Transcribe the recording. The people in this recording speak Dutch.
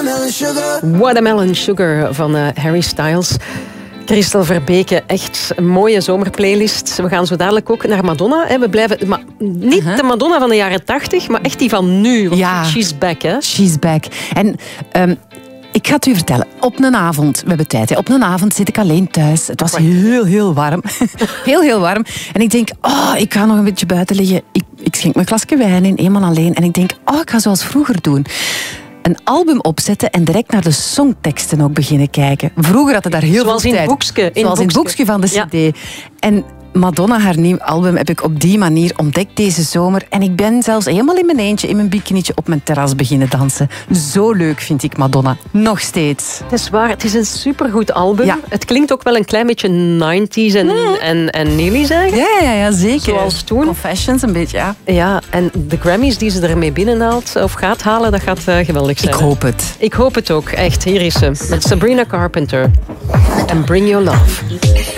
Watermelon Sugar van Harry Styles. Christel Verbeke, echt een mooie zomerplaylist. We gaan zo dadelijk ook naar Madonna. We blijven, niet de Madonna van de jaren 80, maar echt die van nu. Want she's back, hè? She's back. En ik ga het u vertellen. Op een avond, we hebben tijd, hè. Op een avond zit ik alleen thuis. Het was heel warm. heel warm. En ik denk, ik ga nog een beetje buiten liggen. Ik schenk mijn glasje wijn in, eenmaal alleen. En ik denk, ik ga zoals vroeger doen. Een album opzetten en direct naar de songteksten ook beginnen kijken. Vroeger had het daar heel veel tijd. Zoals in het boekje van de cd. En Madonna, haar nieuw album, heb ik op die manier ontdekt deze zomer. En ik ben zelfs helemaal in mijn eentje, in mijn bikinietje, op mijn terras beginnen dansen. Zo leuk vind ik Madonna. Nog steeds. Het is waar, het is een supergoed album. Ja. Het klinkt ook wel een klein beetje 90s en Nelly's eigenlijk. Ja, zeker. Zoals toen. Confessions, een beetje, ja. Ja, en de Grammys die ze ermee binnenhaalt of gaat halen, dat gaat geweldig zijn. Ik hoop het. Ik hoop het ook, echt. Hier is ze, met Sabrina Carpenter. And Bring Your Love.